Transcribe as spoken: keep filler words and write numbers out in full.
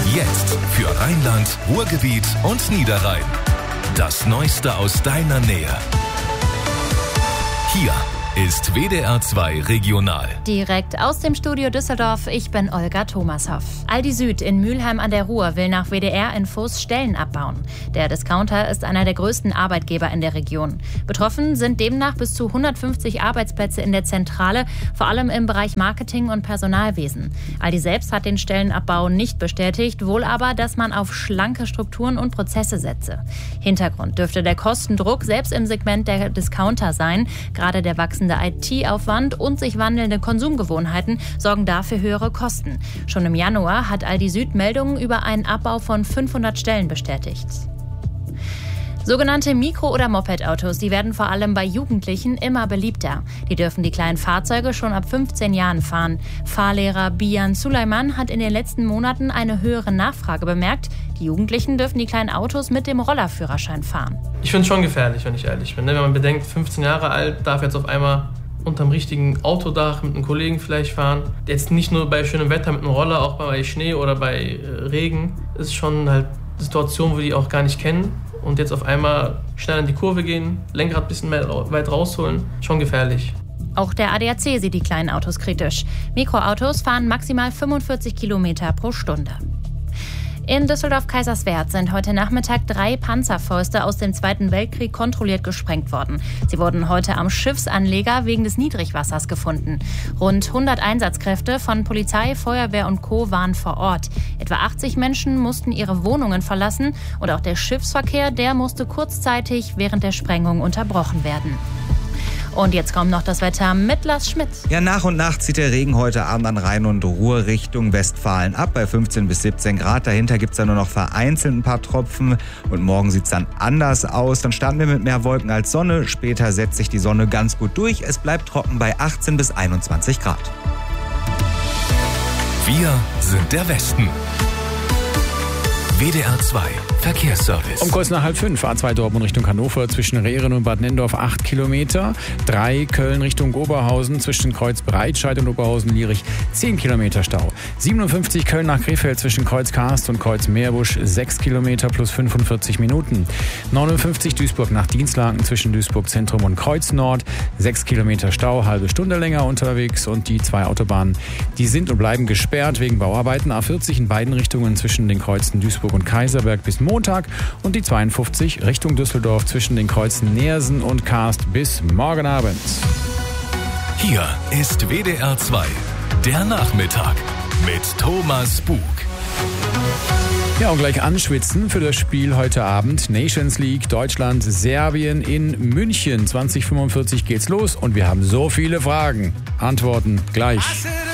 Jetzt für Rheinland, Ruhrgebiet und Niederrhein. Das Neueste aus deiner Nähe. Hier ist W D R zwei Regional. Direkt aus dem Studio Düsseldorf, ich bin Olga Thomashoff. Aldi Süd in Mülheim an der Ruhr will nach W D R-Infos Stellen abbauen. Der Discounter ist einer der größten Arbeitgeber in der Region. Betroffen sind demnach bis zu hundertfünfzig Arbeitsplätze in der Zentrale, vor allem im Bereich Marketing und Personalwesen. Aldi selbst hat den Stellenabbau nicht bestätigt, wohl aber, dass man auf schlanke Strukturen und Prozesse setze. Hintergrund dürfte der Kostendruck selbst im Segment der Discounter sein. Gerade der wachsende I T-Aufwand und sich wandelnde Konsumgewohnheiten sorgen dafür höhere Kosten. Schon im Januar hat Aldi Süd Meldungen über einen Abbau von fünfhundert Stellen bestätigt. Sogenannte Mikro- oder Moped-Autos, die werden vor allem bei Jugendlichen immer beliebter. Die dürfen die kleinen Fahrzeuge schon ab fünfzehn Jahren fahren. Fahrlehrer Bijan Suleiman hat in den letzten Monaten eine höhere Nachfrage bemerkt. Die Jugendlichen dürfen die kleinen Autos mit dem Rollerführerschein fahren. Ich finde es schon gefährlich, wenn ich ehrlich bin. Wenn man bedenkt, fünfzehn Jahre alt, darf jetzt auf einmal unterm richtigen Autodach mit einem Kollegen vielleicht fahren. Jetzt nicht nur bei schönem Wetter mit einem Roller, auch bei Schnee oder bei Regen. Das ist schon halt eine Situation, wo die auch gar nicht kennen. Und jetzt auf einmal schnell in die Kurve gehen, Lenkrad ein bisschen mehr weit rausholen, schon gefährlich. Auch der A D A C sieht die kleinen Autos kritisch. Mikroautos fahren maximal fünfundvierzig Kilometer pro Stunde. In Düsseldorf-Kaiserswerth sind heute Nachmittag drei Panzerfäuste aus dem Zweiten Weltkrieg kontrolliert gesprengt worden. Sie wurden heute am Schiffsanleger wegen des Niedrigwassers gefunden. Rund hundert Einsatzkräfte von Polizei, Feuerwehr und Co. waren vor Ort. Etwa achtzig Menschen mussten ihre Wohnungen verlassen und auch der Schiffsverkehr, der musste kurzzeitig während der Sprengung unterbrochen werden. Und jetzt kommt noch das Wetter mit Lars Schmidt. Ja, nach und nach zieht der Regen heute Abend an Rhein und Ruhr Richtung Westfalen ab, bei fünfzehn bis siebzehn Grad. Dahinter gibt es dann nur noch vereinzelt ein paar Tropfen. Und morgen sieht es dann anders aus. Dann starten wir mit mehr Wolken als Sonne. Später setzt sich die Sonne ganz gut durch. Es bleibt trocken bei achtzehn bis einundzwanzig Grad. Wir sind der Westen. W D R zwei Verkehrsservice. Um kurz nach halb fünf, A zwei Dortmund Richtung Hannover, zwischen Rehren und Bad Nennendorf acht Kilometer. drei Köln Richtung Oberhausen, zwischen Kreuz Breitscheid und Oberhausen-Lierich zehn Kilometer Stau. siebenundfünfzig Köln nach Krefeld, zwischen Kreuz Karst und Kreuz Meerbusch sechs Kilometer plus fünfundvierzig Minuten. neunundfünfzig Duisburg nach Dienstlaken, zwischen Duisburg Zentrum und Kreuz Nord sechs Kilometer Stau, halbe Stunde länger unterwegs. Und die zwei Autobahnen, die sind und bleiben gesperrt wegen Bauarbeiten. A vierzig in beiden Richtungen zwischen den Kreuzen Duisburg und Kaiserberg bis Montag und die zweiundfünfzig Richtung Düsseldorf zwischen den Kreuzen Neersen und Karst bis morgen Abend. Hier ist W D R zwei, der Nachmittag mit Thomas Bug. Ja, und gleich anschwitzen für das Spiel heute Abend. Nations League, Deutschland, Serbien in München. zwanzig fünfundvierzig geht's los und wir haben so viele Fragen. Antworten gleich.